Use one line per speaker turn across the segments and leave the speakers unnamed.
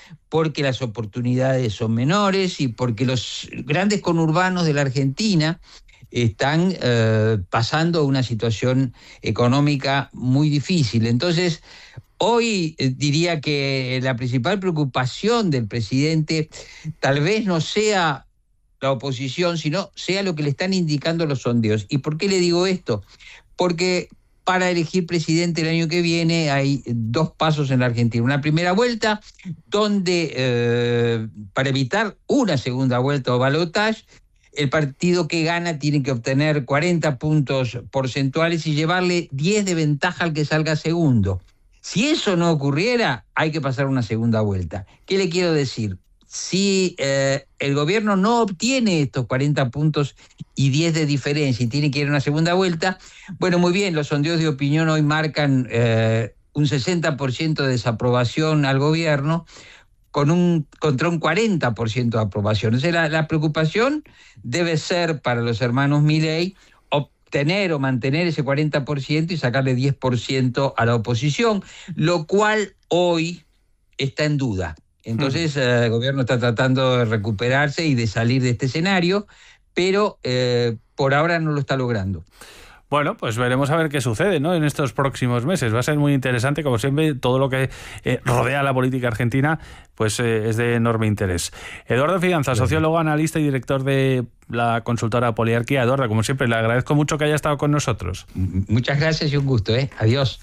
porque las oportunidades son menores y porque los grandes conurbanos de la Argentina están pasando una situación económica muy difícil. Entonces, hoy diría que la principal preocupación del presidente tal vez no sea la oposición, sino sea lo que le están indicando los sondeos. ¿Y por qué le digo esto? Porque para elegir presidente el año que viene hay dos pasos en la Argentina. Una primera vuelta, donde para evitar una segunda vuelta o balotaje, el partido que gana tiene que obtener 40 puntos porcentuales y llevarle 10 de ventaja al que salga segundo. Si eso no ocurriera, hay que pasar una segunda vuelta. ¿Qué le quiero decir? Si el gobierno no obtiene estos 40 puntos y 10 de diferencia y tiene que ir a una segunda vuelta, bueno, muy bien, los sondeos de opinión hoy marcan un 60% de desaprobación al gobierno, contra un 40% de aprobación. O sea, la preocupación debe ser para los hermanos Milei obtener o mantener ese 40% y sacarle 10% a la oposición, lo cual hoy está en duda. Entonces el gobierno está tratando de recuperarse y de salir de este escenario, pero por ahora no lo está logrando.
Bueno, pues veremos a ver qué sucede, ¿no?, en estos próximos meses. Va a ser muy interesante, como siempre, todo lo que rodea la política argentina, pues es de enorme interés. Eduardo Fidanza, sociólogo, analista y director de la consultora Poliarquía. Eduardo, como siempre, le agradezco mucho que haya estado con nosotros.
Muchas gracias y un gusto, ¿eh? Adiós.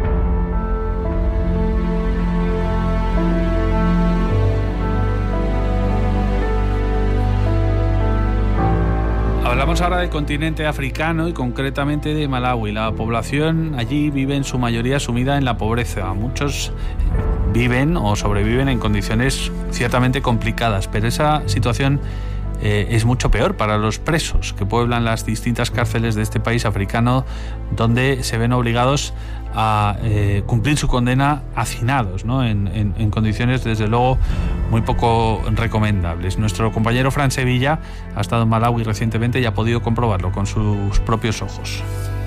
Hablamos ahora del continente africano y concretamente de Malawi. La población allí vive en su mayoría sumida en la pobreza. Muchos viven o sobreviven en condiciones ciertamente complicadas, pero esa situación es mucho peor para los presos que pueblan las distintas cárceles de este país africano, donde se ven obligados a cumplir su condena hacinados, ¿no?, en condiciones desde luego muy poco recomendables. Nuestro compañero Fran Sevilla ha estado en Malawi recientemente y ha podido comprobarlo con sus propios ojos.